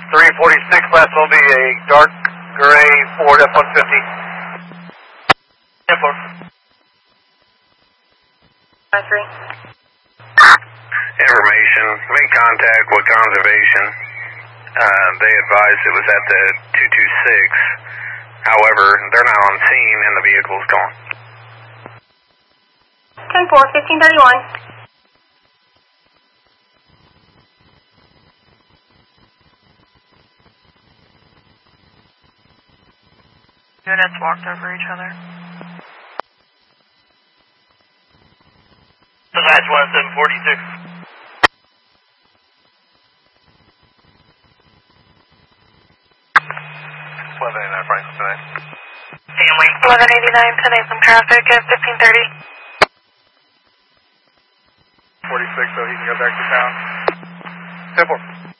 346, last will be a dark gray Ford F-150. 10-4. 3. Information, made contact with conservation. They advised it was at the 226. However, they're not on scene and the vehicle's gone. 10-4, 1531. Units walked over each other. The last one, 746. 1189 Franklin tonight. Family. 1189, 10 from traffic at 1530. 46, so he can go back to town. 10-4.